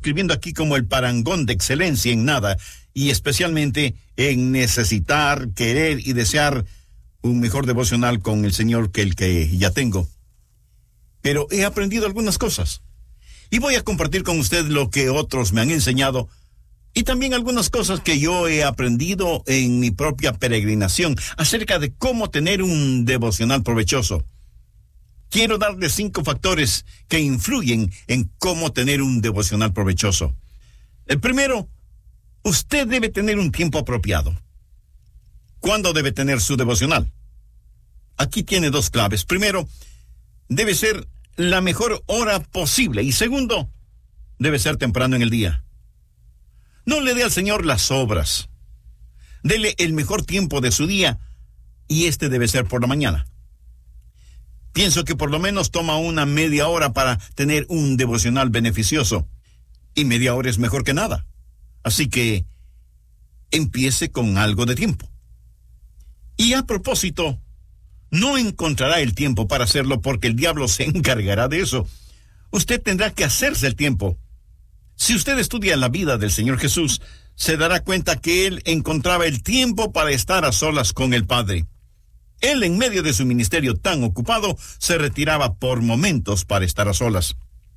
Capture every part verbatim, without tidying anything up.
describiendo aquí como el parangón de excelencia en nada, y especialmente en necesitar, querer y desear un mejor devocional con el Señor que el que ya tengo. Pero he aprendido algunas cosas, y voy a compartir con usted lo que otros me han enseñado, y también algunas cosas que yo he aprendido en mi propia peregrinación acerca de cómo tener un devocional provechoso. Quiero darle cinco factores que influyen en cómo tener un devocional provechoso. El primero, usted debe tener un tiempo apropiado. ¿Cuándo debe tener su devocional? Aquí tiene dos claves. Primero, debe ser la mejor hora posible. Y segundo, debe ser temprano en el día. No le dé al Señor las obras. Dele el mejor tiempo de su día, y este debe ser por la mañana. Pienso que por lo menos toma una media hora para tener un devocional beneficioso, y media hora es mejor que nada. Así que empiece con algo de tiempo. Y a propósito, no encontrará el tiempo para hacerlo porque el diablo se encargará de eso. Usted tendrá que hacerse el tiempo. Si usted estudia la vida del Señor Jesús, se dará cuenta que Él encontraba el tiempo para estar a solas con el Padre. Él, en medio de su ministerio tan ocupado, se retiraba por momentos para estar a solas.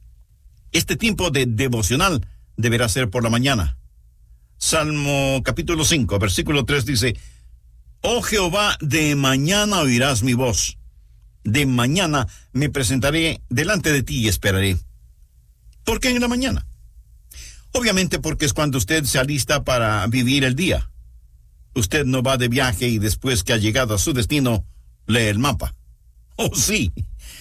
Este tiempo de devocional deberá ser por la mañana. Salmo capítulo cinco, versículo tres dice: Oh Jehová, de mañana oirás mi voz. De mañana me presentaré delante de ti y esperaré. ¿Por qué en la mañana? Obviamente porque es cuando usted se alista para vivir el día. Usted no va de viaje y después que ha llegado a su destino, lee el mapa. Oh, sí.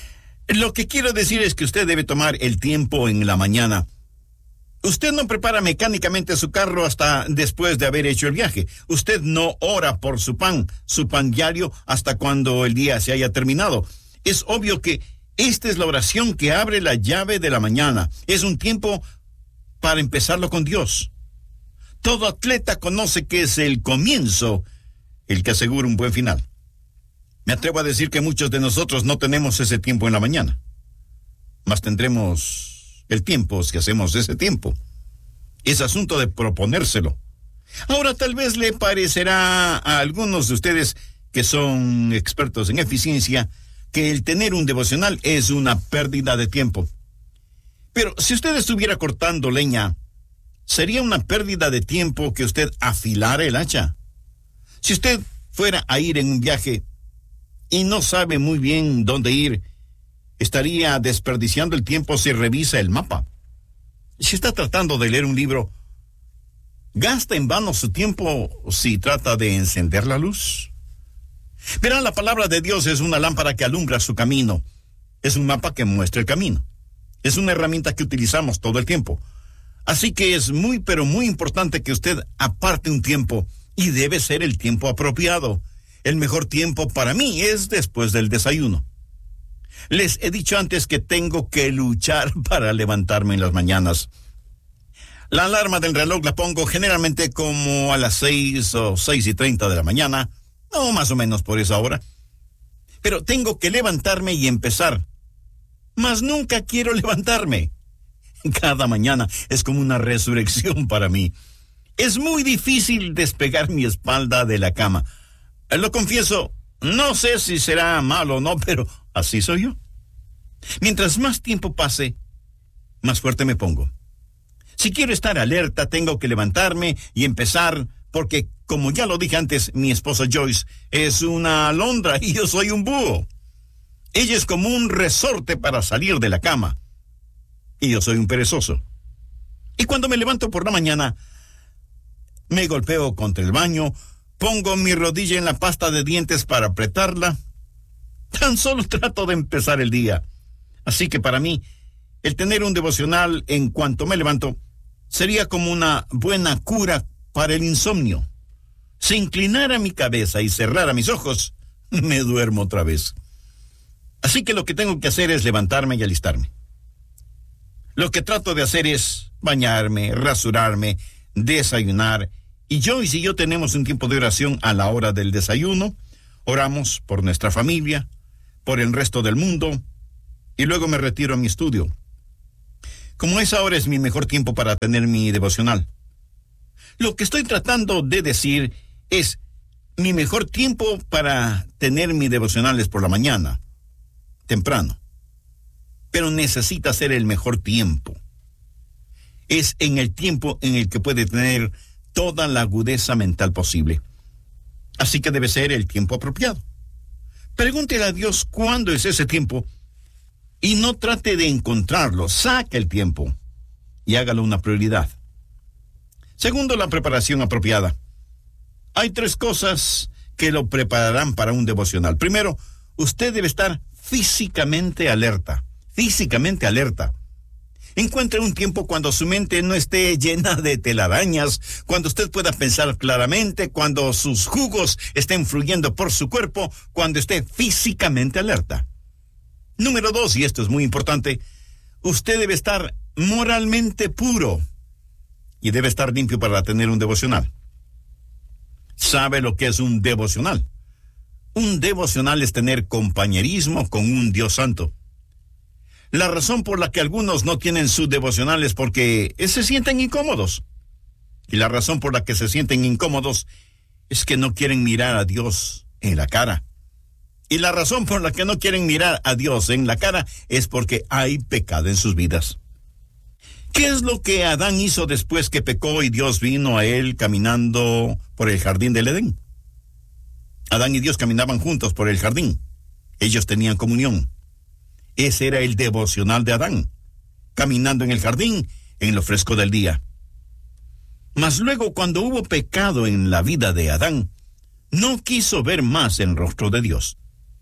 Lo que quiero decir es que usted debe tomar el tiempo en la mañana. Usted no prepara mecánicamente su carro hasta después de haber hecho el viaje. Usted no ora por su pan, su pan diario, hasta cuando el día se haya terminado. Es obvio que esta es la oración que abre la llave de la mañana. Es un tiempo para empezarlo con Dios. Todo atleta conoce que es el comienzo el que asegura un buen final. Me atrevo a decir que muchos de nosotros no tenemos ese tiempo en la mañana, mas tendremos el tiempo si hacemos ese tiempo. Es asunto de proponérselo. Ahora, tal vez le parecerá a algunos de ustedes que son expertos en eficiencia que el tener un devocional es una pérdida de tiempo. Pero si usted estuviera cortando leña, ¿sería una pérdida de tiempo que usted afilara el hacha? Si usted fuera a ir en un viaje y no sabe muy bien dónde ir, ¿estaría desperdiciando el tiempo si revisa el mapa? Si está tratando de leer un libro, ¿gasta en vano su tiempo si trata de encender la luz? Verán, la palabra de Dios es una lámpara que alumbra su camino. Es un mapa que muestra el camino. Es una herramienta que utilizamos todo el tiempo. Así que es muy, pero muy importante que usted aparte un tiempo, y debe ser el tiempo apropiado. El mejor tiempo para mí es después del desayuno. Les he dicho antes que tengo que luchar para levantarme en las mañanas. La alarma del reloj la pongo generalmente como a las seis o seis y treinta de la mañana, o más o menos por esa hora. Pero tengo que levantarme y empezar. Mas nunca quiero levantarme. Cada mañana es como una resurrección para mí. Es muy difícil despegar mi espalda de la cama. Lo confieso, no sé si será malo o no, pero así soy yo. Mientras más tiempo pase, más fuerte me pongo. Si quiero estar alerta, tengo que levantarme y empezar, porque, como ya lo dije antes, mi esposa Joyce es una alondra y yo soy un búho. Ella es como un resorte para salir de la cama, y yo soy un perezoso. Y cuando me levanto por la mañana, me golpeo contra el baño, pongo mi rodilla en la pasta de dientes para apretarla. Tan solo trato de empezar el día. Así que para mí, el tener un devocional en cuanto me levanto sería como una buena cura para el insomnio. Si inclinara mi cabeza y cerrara mis ojos, me duermo otra vez. Así que lo que tengo que hacer es levantarme y alistarme. Lo que trato de hacer es bañarme, rasurarme, desayunar. Y Joyce y yo tenemos un tiempo de oración a la hora del desayuno. Oramos por nuestra familia, por el resto del mundo, y luego me retiro a mi estudio. como esa hora es mi mejor tiempo para tener mi devocional. Lo que estoy tratando de decir es, mi mejor tiempo para tener mi devocional es por la mañana, temprano. Pero necesita ser el mejor tiempo. Es en el tiempo en el que puede tener toda la agudeza mental posible. Así que debe ser el tiempo apropiado. Pregúntele a Dios cuándo es ese tiempo y no trate de encontrarlo. Saque el tiempo y hágalo una prioridad. Segundo, la preparación apropiada. Hay tres cosas que lo prepararán para un devocional. Primero, usted debe estar físicamente alerta. Físicamente alerta. Encuentre un tiempo cuando su mente no esté llena de telarañas, cuando usted pueda pensar claramente, cuando sus jugos estén fluyendo por su cuerpo, cuando esté físicamente alerta. Número dos, y esto es muy importante, usted debe estar moralmente puro y debe estar limpio para tener un devocional. ¿Sabe lo que es un devocional? Un devocional es tener compañerismo con un Dios santo. La razón por la que algunos no tienen su devocional es porque se sienten incómodos. Y la razón por la que se sienten incómodos es que no quieren mirar a Dios en la cara. Y la razón por la que no quieren mirar a Dios en la cara es porque hay pecado en sus vidas. ¿Qué es lo que Adán hizo después que pecó y Dios vino a él caminando por el jardín del Edén? Adán y Dios caminaban juntos por el jardín. Ellos tenían comunión. Ese era el devocional de Adán, caminando en el jardín en lo fresco del día. Mas luego, cuando hubo pecado en la vida de Adán, no quiso ver más el rostro de Dios.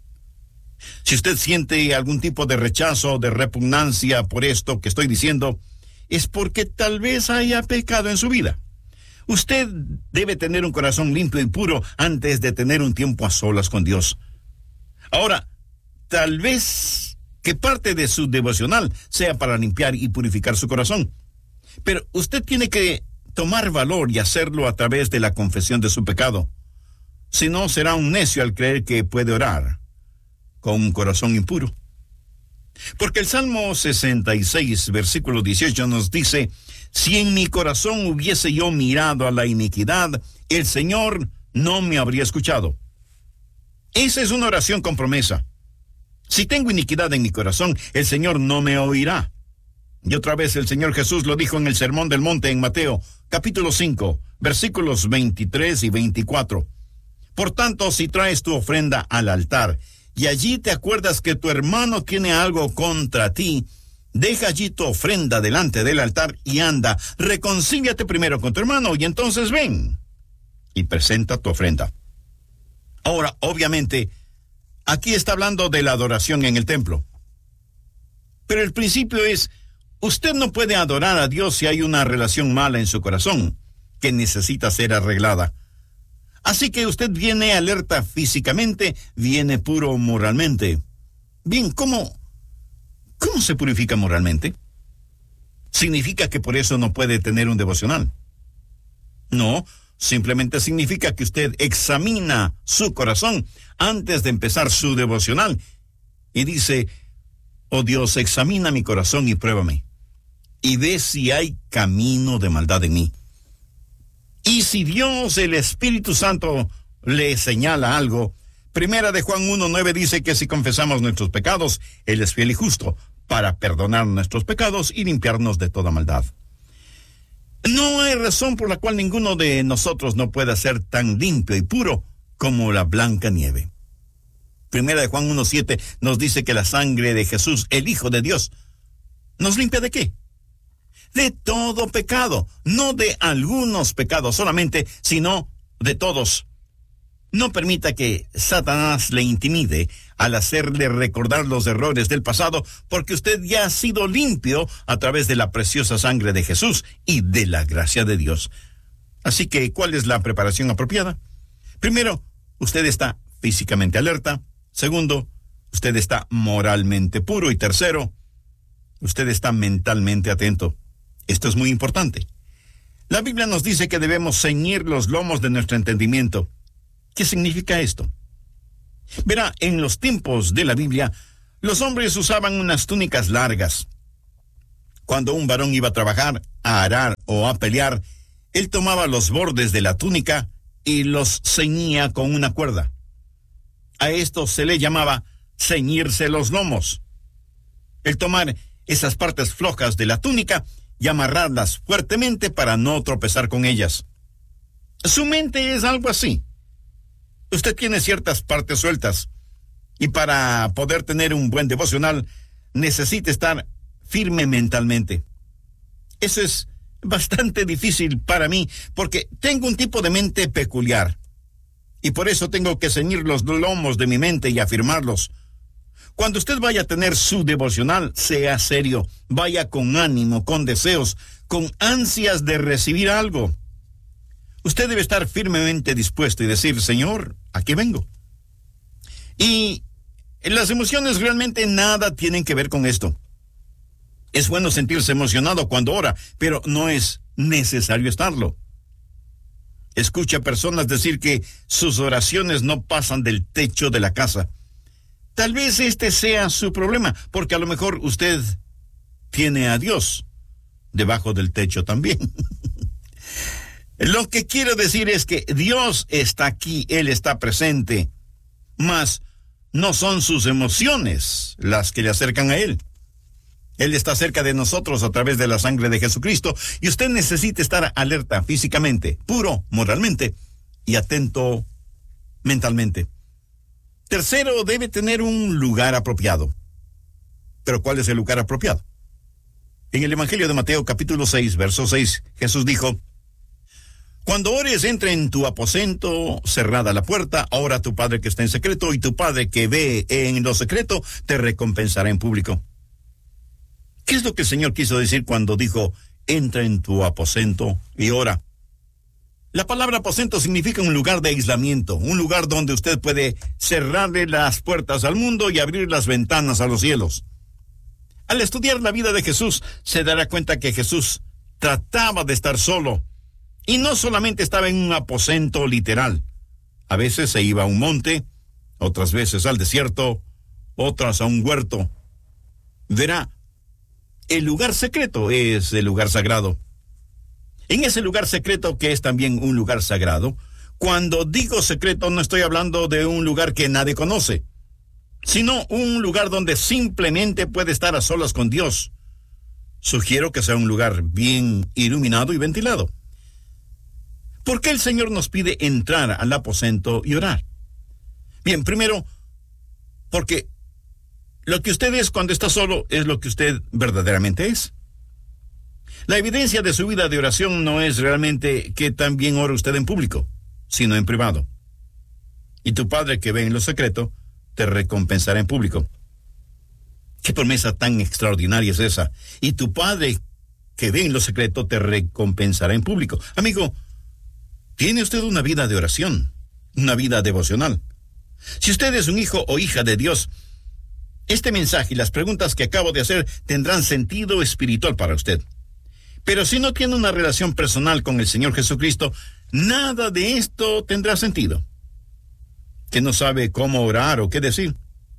Si usted siente algún tipo de rechazo o de repugnancia por esto que estoy diciendo, es porque tal vez haya pecado en su vida. Usted debe tener un corazón limpio y puro antes de tener un tiempo a solas con Dios. Ahora, tal vez que parte de su devocional sea para limpiar y purificar su corazón. Pero usted tiene que tomar valor y hacerlo a través de la confesión de su pecado. Si no, será un necio al creer que puede orar con un corazón impuro. Porque el Salmo sesenta y seis, versículo dieciocho nos dice, si en mi corazón hubiese yo mirado a la iniquidad, el Señor no me habría escuchado. Esa es una oración con promesa. Si tengo iniquidad en mi corazón, el Señor no me oirá. Y otra vez el Señor Jesús lo dijo en el Sermón del Monte en Mateo, capítulo cinco, versículos veintitrés y veinticuatro. Por tanto, si traes tu ofrenda al altar, y allí te acuerdas que tu hermano tiene algo contra ti, deja allí tu ofrenda delante del altar y anda, reconcíliate primero con tu hermano, y entonces ven y presenta tu ofrenda. Ahora, obviamente, aquí está hablando de la adoración en el templo. Pero el principio es, usted no puede adorar a Dios si hay una relación mala en su corazón, que necesita ser arreglada. Así que usted viene alerta físicamente, viene puro moralmente. Bien, ¿cómo, cómo se purifica moralmente? ¿Significa que por eso no puede tener un devocional? No, simplemente significa que usted examina su corazón antes de empezar su devocional y dice, oh Dios, examina mi corazón y pruébame, y ve si hay camino de maldad en mí. Y si Dios, el Espíritu Santo, le señala algo, Primera de Juan uno nueve dice que si confesamos nuestros pecados, Él es fiel y justo para perdonar nuestros pecados y limpiarnos de toda maldad. No hay razón por la cual ninguno de nosotros no pueda ser tan limpio y puro como la blanca nieve. Primera de Juan uno siete nos dice que la sangre de Jesús, el Hijo de Dios, ¿nos limpia de qué? De todo pecado, no de algunos pecados solamente, sino de todos. No permita que Satanás le intimide al hacerle recordar los errores del pasado, porque usted ya ha sido limpio a través de la preciosa sangre de Jesús y de la gracia de Dios. Así que, ¿cuál es la preparación apropiada? Primero, usted está físicamente alerta. Segundo, usted está moralmente puro. Y tercero, usted está mentalmente atento. Esto es muy importante. La Biblia nos dice que debemos ceñir los lomos de nuestro entendimiento. ¿Qué significa esto? Verá, en los tiempos de la Biblia, los hombres usaban unas túnicas largas. Cuando un varón iba a trabajar, a arar o a pelear, él tomaba los bordes de la túnica y los ceñía con una cuerda. A esto se le llamaba ceñirse los lomos. El tomar esas partes flojas de la túnica y amarrarlas fuertemente para no tropezar con ellas. Su mente es algo así. Usted tiene ciertas partes sueltas y para poder tener un buen devocional necesita estar firme mentalmente. Eso es bastante difícil para mí porque tengo un tipo de mente peculiar y por eso tengo que ceñir los lomos de mi mente y afirmarlos. Cuando usted vaya a tener su devocional, sea serio, vaya con ánimo, con deseos, con ansias de recibir algo. Usted debe estar firmemente dispuesto y decir, Señor, aquí vengo. Y las emociones realmente nada tienen que ver con esto. Es bueno sentirse emocionado cuando ora, pero no es necesario estarlo. Escucha a personas decir que sus oraciones no pasan del techo de la casa. Tal vez este sea su problema, porque a lo mejor usted tiene a Dios debajo del techo también. Lo que quiero decir es que Dios está aquí, Él está presente, mas no son sus emociones las que le acercan a Él. Él está cerca de nosotros a través de la sangre de Jesucristo y usted necesita estar alerta físicamente, puro moralmente y atento mentalmente. Tercero, debe tener un lugar apropiado. ¿Pero cuál es el lugar apropiado? En el Evangelio de Mateo capítulo seis, verso seis, Jesús dijo, cuando ores, entra en tu aposento, cerrada la puerta, ora a tu Padre que está en secreto, y tu Padre que ve en lo secreto te recompensará en público. ¿Qué es lo que el Señor quiso decir cuando dijo, entra en tu aposento y ora? La palabra aposento significa un lugar de aislamiento, un lugar donde usted puede cerrarle las puertas al mundo y abrir las ventanas a los cielos. Al estudiar la vida de Jesús, se dará cuenta que Jesús trataba de estar solo, y no solamente estaba en un aposento literal. A veces se iba a un monte, otras veces al desierto, otras a un huerto. Verá, el lugar secreto es el lugar sagrado. En ese lugar secreto, que es también un lugar sagrado, cuando digo secreto no estoy hablando de un lugar que nadie conoce, sino un lugar donde simplemente puede estar a solas con Dios. Sugiero que sea un lugar bien iluminado y ventilado. ¿Por qué el Señor nos pide entrar al aposento y orar? Bien, primero, porque lo que usted es cuando está solo es lo que usted verdaderamente es. La evidencia de su vida de oración no es realmente que también ora usted en público, sino en privado. Y tu Padre que ve en lo secreto, te recompensará en público. ¿Qué promesa tan extraordinaria es esa? Y tu Padre que ve en lo secreto, te recompensará en público. Amigo, ¿tiene usted una vida de oración? Una vida devocional. Si usted es un hijo o hija de Dios, este mensaje y las preguntas que acabo de hacer tendrán sentido espiritual para usted. Pero si no tiene una relación personal con el Señor Jesucristo, nada de esto tendrá sentido. ¿Que no sabe cómo orar o qué decir?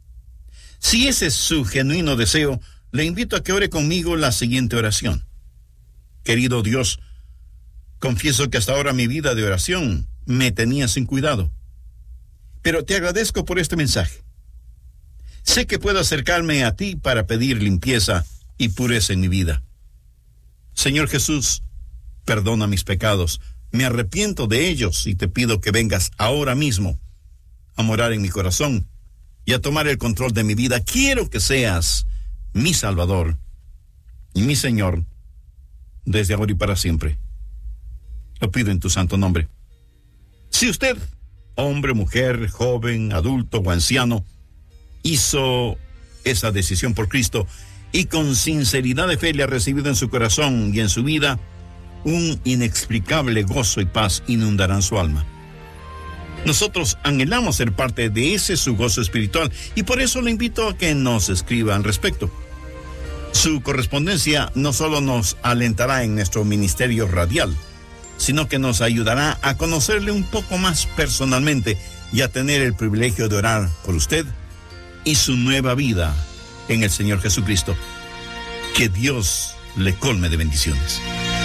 Si ese es su genuino deseo, le invito a que ore conmigo la siguiente oración. Querido Dios, confieso que hasta ahora mi vida de oración me tenía sin cuidado. Pero te agradezco por este mensaje. Sé que puedo acercarme a ti para pedir limpieza y pureza en mi vida. Señor Jesús, perdona mis pecados, me arrepiento de ellos y te pido que vengas ahora mismo a morar en mi corazón y a tomar el control de mi vida. Quiero que seas mi Salvador y mi Señor desde ahora y para siempre. Lo pido en tu santo nombre. Si usted, hombre, mujer, joven, adulto o anciano, hizo esa decisión por Cristo y con sinceridad de fe le ha recibido en su corazón y en su vida, un inexplicable gozo y paz inundarán su alma. Nosotros anhelamos ser parte de ese su gozo espiritual y por eso le invito a que nos escriba al respecto. Su correspondencia no solo nos alentará en nuestro ministerio radial, sino que nos ayudará a conocerle un poco más personalmente y a tener el privilegio de orar por usted y su nueva vida en el Señor Jesucristo. Que Dios le colme de bendiciones.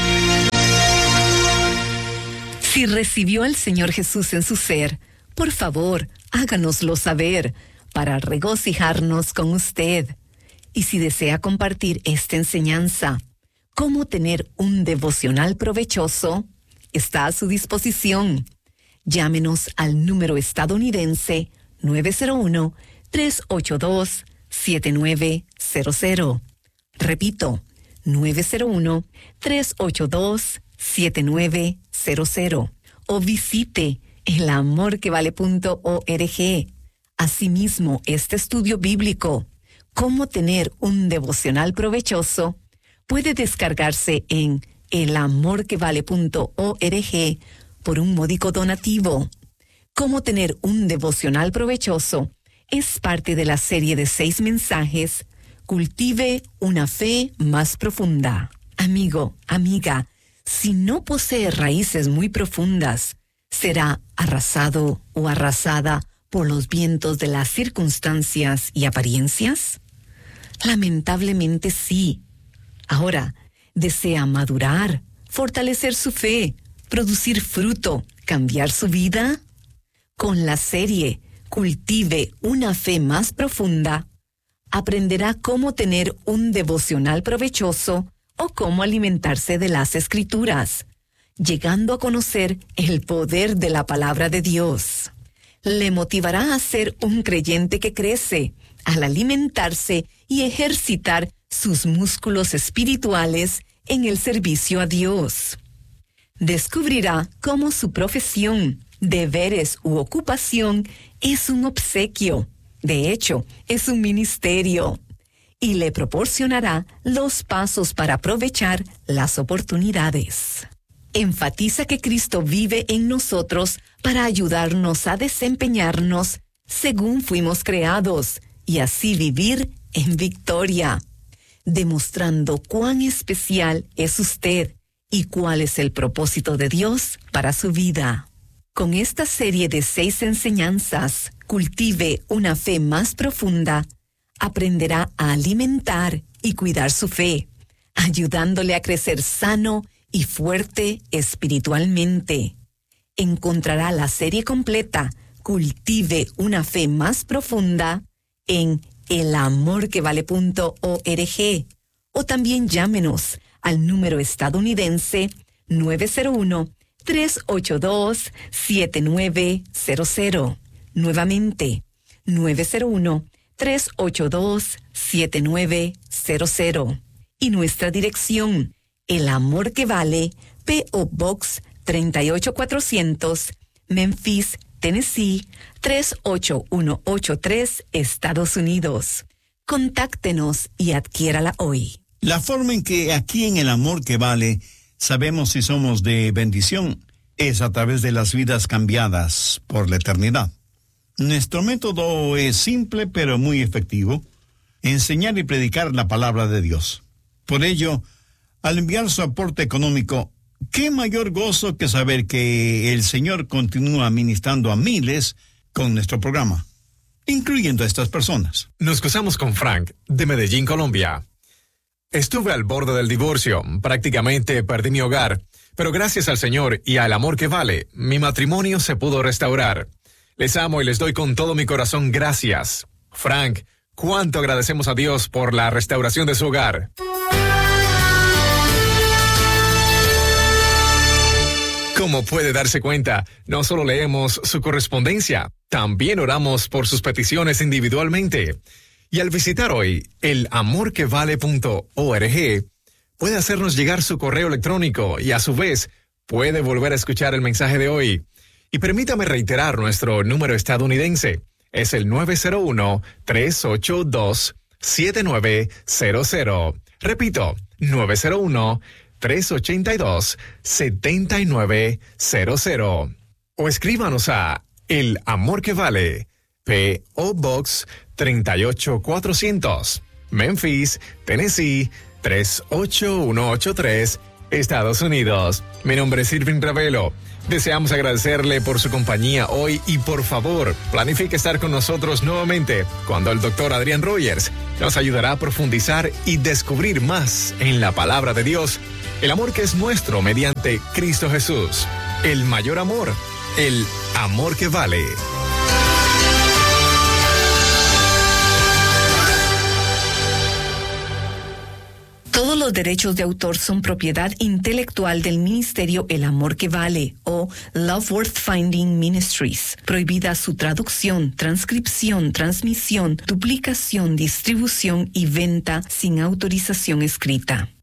Si recibió al Señor Jesús en su ser, por favor, háganoslo saber para regocijarnos con usted. Y si desea compartir esta enseñanza, cómo tener un devocional provechoso, está a su disposición. Llámenos al número estadounidense nueve cero uno, tres ocho dos, siete nueve cero cero. Repito, nueve cero uno, tres ocho dos, siete nueve cero cero. O visite el amor que vale punto org. Asimismo, este estudio bíblico, cómo tener un devocional provechoso, puede descargarse en el amor que vale punto org por un módico donativo. Cómo tener un devocional provechoso es parte de la serie de seis mensajes Cultive una fe más profunda. Amigo, amiga, si no posee raíces muy profundas, será arrasado o arrasada por los vientos de las circunstancias y apariencias. Lamentablemente sí. Ahora, ¿desea madurar, fortalecer su fe, producir fruto, cambiar su vida? Con la serie Cultive una fe más profunda, aprenderá cómo tener un devocional provechoso o cómo alimentarse de las Escrituras, llegando a conocer el poder de la palabra de Dios. Le motivará a ser un creyente que crece al alimentarse y ejercitar sus músculos espirituales en el servicio a Dios. Descubrirá cómo su profesión, deberes u ocupación es un obsequio. De hecho, es un ministerio. Y le proporcionará los pasos para aprovechar las oportunidades. Enfatiza que Cristo vive en nosotros para ayudarnos a desempeñarnos según fuimos creados y así vivir en victoria, demostrando cuán especial es usted y cuál es el propósito de Dios para su vida. Con esta serie de seis enseñanzas, Cultive una fe más profunda, aprenderá a alimentar y cuidar su fe, ayudándole a crecer sano y fuerte espiritualmente. Encontrará la serie completa, Cultive una fe más profunda, en el amor que vale punto org, o también llámenos al número estadounidense nueve cero uno, tres ocho dos, siete nueve cero cero. Nuevamente, nueve cero uno, tres ocho dos, siete nueve cero cero. Y nuestra dirección, El Amor que Vale, P O Box treinta y ocho cuatrocientos, Memphis, Tennessee, tres ocho uno ocho tres, Estados Unidos. Contáctenos y adquiérala hoy. La forma en que aquí en El Amor que Vale sabemos si somos de bendición es a través de las vidas cambiadas por la eternidad. Nuestro método es simple pero muy efectivo: enseñar y predicar la palabra de Dios. Por ello, al enviar su aporte económico, qué mayor gozo que saber que el Señor continúa ministrando a miles con nuestro programa, incluyendo a estas personas. Nos casamos con Frank, de Medellín, Colombia. Estuve al borde del divorcio, prácticamente perdí mi hogar, pero gracias al Señor y al amor que vale, mi matrimonio se pudo restaurar. Les amo y les doy con todo mi corazón gracias. Frank, cuánto agradecemos a Dios por la restauración de su hogar. Como puede darse cuenta, no solo leemos su correspondencia, también oramos por sus peticiones individualmente. Y al visitar hoy el amor que vale punto org, puede hacernos llegar su correo electrónico y a su vez puede volver a escuchar el mensaje de hoy. Y permítame reiterar nuestro número estadounidense. Es el nueve cero uno, tres ocho dos, siete nueve cero cero. Repito, nueve cero uno, tres ocho dos, siete nueve cero cero. O escríbanos a El Amor que Vale, P O Box treinta y ocho cuatrocientos, Memphis, Tennessee, tres ocho uno ocho tres, Estados Unidos. Mi nombre es Irving Ravelo. Deseamos agradecerle por su compañía hoy y por favor, planifique estar con nosotros nuevamente cuando el doctor Adrián Rogers nos ayudará a profundizar y descubrir más en la palabra de Dios, el amor que es nuestro mediante Cristo Jesús, el mayor amor, el amor que vale. Todos los derechos de autor son propiedad intelectual del Ministerio El Amor que Vale o Love Worth Finding Ministries. Prohibida su traducción, transcripción, transmisión, duplicación, distribución y venta sin autorización escrita.